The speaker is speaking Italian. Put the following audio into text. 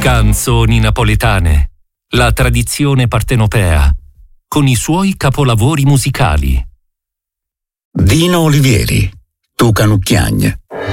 Canzoni napoletane, la tradizione partenopea, con i suoi capolavori musicali. Dino Olivieri, Tu Canucchiagne.